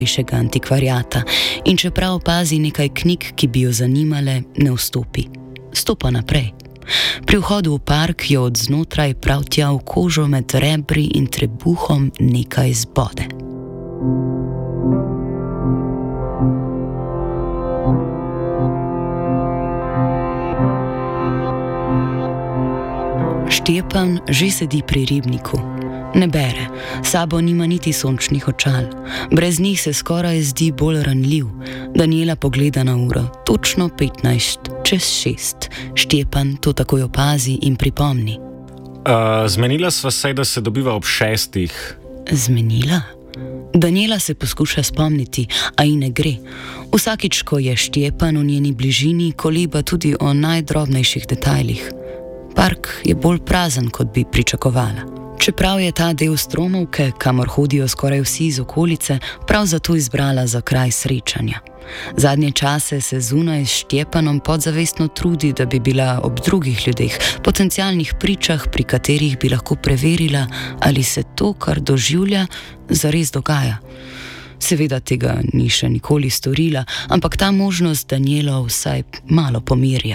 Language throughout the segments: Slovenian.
višjega antikvariata in čeprav opazi nekaj knjig, ki bi jo zanimale, ne vstopi. Stopa naprej. Pri vhodu v park jo od znotraj prav tja v kožo med rebri in trebuhom nekaj zbode. Štjepan že sedi pri ribniku. Ne bere, sabo nima niti sončnih očal. Brez njih se skoraj zdi bolj ranljiv. Daniela pogleda na uro, točno 6:15. Štjepan to takoj opazi in pripomni. Zmenila sva se, da se dobiva ob 6. Zmenila? Daniela se poskuša spomniti, a ji ne gre. Vsakič, ko je Štjepan v njeni bližini, koleba tudi o najdrobnejših detajlih. Park je bolj prazen, kot bi pričakovala. Čeprav je ta del Stromovke, kamor hodijo skoraj vsi iz okolice, prav zato izbrala za kraj srečanja. Zadnje čase se zunaj s Štjepanom podzavestno trudi, da bi bila ob drugih ljudeh, potencialnih pričah, pri katerih bi lahko preverila, ali se to, kar doživlja, zares dogaja. Seveda tega ni še nikoli storila, ampak ta možnost Danielo vsaj malo pomirja.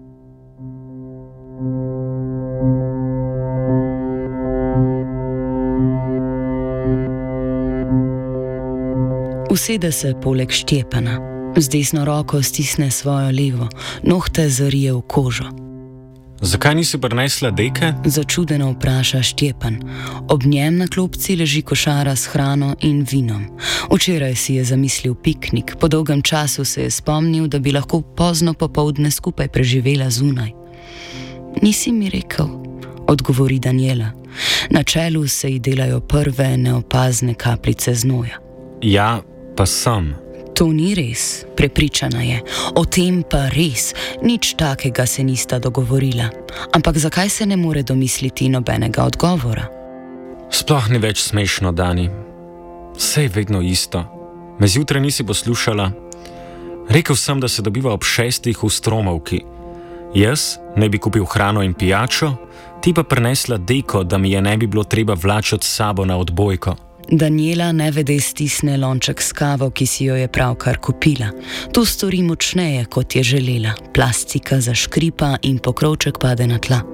Usede se poleg Štjepana. Z desno roko stisne svojo levo, nohte zarije v kožo. Zakaj nisi prinesla deke? Začudeno vpraša Štjepan. Ob njem na klopci leži košara s hrano in vinom. Včeraj si je zamislil piknik, po dolgem času se je spomnil, da bi lahko pozno popoldne skupaj preživela zunaj. Nisi mi rekel, odgovori Daniela. Na čelu se ji delajo prve neopazne kapljice znoja. Ja, pa sem. To ni res, prepričana je. O tem pa res, nič takega se nista dogovorila. Ampak zakaj se ne more domisliti nobenega odgovora? Sploh ni več smešno, Dani. Vse je vedno isto. Me zjutraj nisi poslušala. Rekel sem, da se dobiva ob 6. v Stromovki. Jaz ne bi kupil hrano in pijačo, ti pa prinesla deko, da mi je ne bi bilo treba vlačati s sabo na odbojko. Daniela nevede stisne lonček s kavo, ki si jo je pravkar kupila. To stori močneje, kot je želela. Plastika zaškripa in pokrovček pade na tla.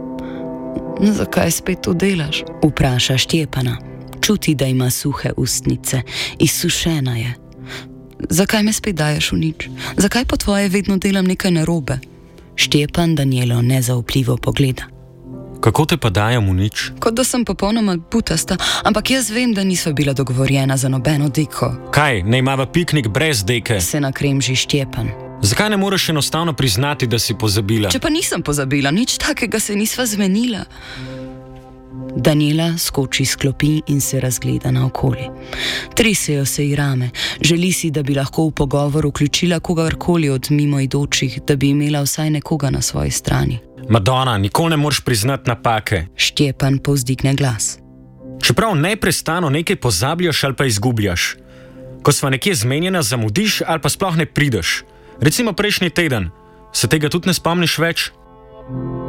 Zakaj spet to delaš? Vpraša Štjepana. Čuti, da ima suhe ustnice. Izsušena je. Zakaj me spet daješ v nič? Zakaj po tvoje vedno delam nekaj narobe? Štjepan Danielo nezaupljivo pogleda. Kako te pa dajem v nič? Kot da sem popolnoma butasta, ampak jaz vem, da nisva bila dogovorjena za nobeno deko. Kaj, ne imava piknik brez deke? Se nakremži Štjepan. Zakaj ne moreš enostavno priznati, da si pozabila? Če pa nisem pozabila, nič takega se nisva zmenila. Daniela skoči s klopi in se razgleda naokoli. Tresejo se ji rame. Želi si, da bi lahko v pogovor vključila kogarkoli od mimoidočih, da bi imela vsaj nekoga na svoji strani. Madonna, nikoli ne moreš priznati napake. Štjepan povzdigne glas. Čeprav neprestano nekaj pozabljaš ali pa izgubljaš. Ko sva nekje zmenjena, zamudiš ali pa sploh ne prideš. Recimo prejšnji teden. Se tega tudi ne spomniš več?